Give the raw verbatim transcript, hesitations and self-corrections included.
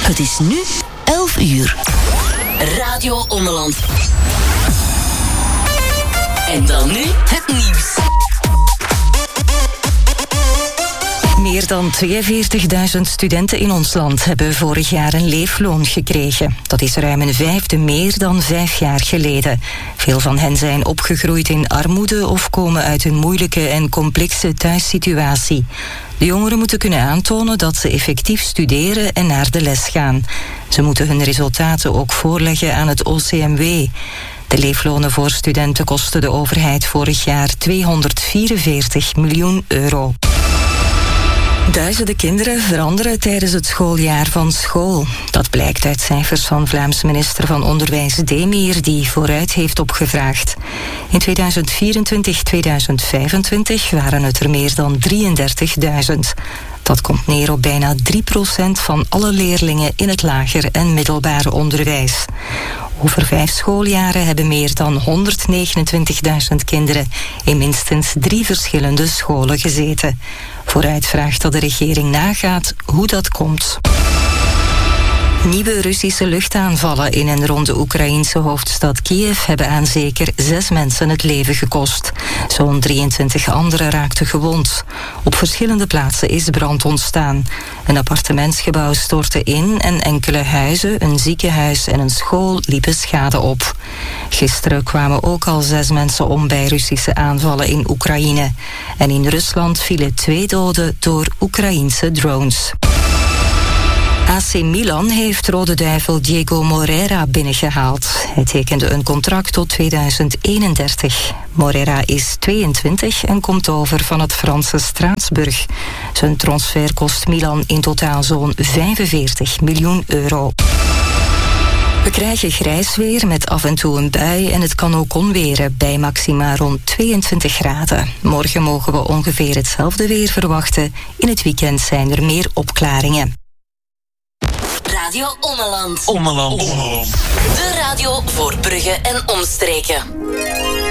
Het is nu elf uur. Radio Ommeland. En dan nu het nieuws. Meer dan tweeënveertigduizend studenten in ons land hebben vorig jaar een leefloon gekregen. Dat is ruim een vijfde meer dan vijf jaar geleden. Veel van hen zijn opgegroeid in armoede of komen uit een moeilijke en complexe thuissituatie. De jongeren moeten kunnen aantonen dat ze effectief studeren en naar de les gaan. Ze moeten hun resultaten ook voorleggen aan het O C M W. De leeflonen voor studenten kosten de overheid vorig jaar tweehonderdvierenveertig miljoen euro. Duizenden kinderen veranderen tijdens het schooljaar van school. Dat blijkt uit cijfers van Vlaams minister van Onderwijs Demir, die vooruit heeft opgevraagd. In tweeduizend vierentwintig tweeduizend vijfentwintig waren het er meer dan drieëndertigduizend. Dat komt neer op bijna drie procent van alle leerlingen in het lager en middelbaar onderwijs. Over vijf schooljaren hebben meer dan honderdnegenentwintigduizend kinderen in minstens drie verschillende scholen gezeten. Vooruit vraagt dat de regering nagaat hoe dat komt. Nieuwe Russische luchtaanvallen in en rond de Oekraïense hoofdstad Kiev hebben aan zeker zes mensen het leven gekost. Zo'n drieëntwintig anderen raakten gewond. Op verschillende plaatsen is brand ontstaan. Een appartementsgebouw stortte in en enkele huizen, een ziekenhuis en een school liepen schade op. Gisteren kwamen ook al zes mensen om bij Russische aanvallen in Oekraïne. En in Rusland vielen twee doden door Oekraïense drones. A C Milan heeft Rode Duivel Diego Moreira binnengehaald. Hij tekende een contract tot tweeduizend eenendertig. Moreira is tweeëntwintig en komt over van het Franse Straatsburg. Zijn transfer kost Milan in totaal zo'n vijfenveertig miljoen euro. We krijgen grijs weer met af en toe een bui en het kan ook onweren bij maxima rond tweeëntwintig graden. Morgen mogen we ongeveer hetzelfde weer verwachten. In het weekend zijn er meer opklaringen. Radio Ommeland. Ommeland. Ommeland. De radio voor Brugge en omstreken.